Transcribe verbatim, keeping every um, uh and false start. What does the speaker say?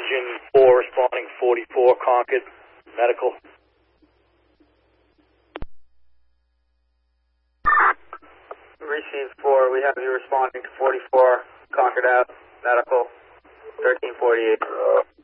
Engine four responding forty-four, Concord, medical. Receive four, we have you responding to forty-four, Concord Ave, medical, thirteen forty-eight.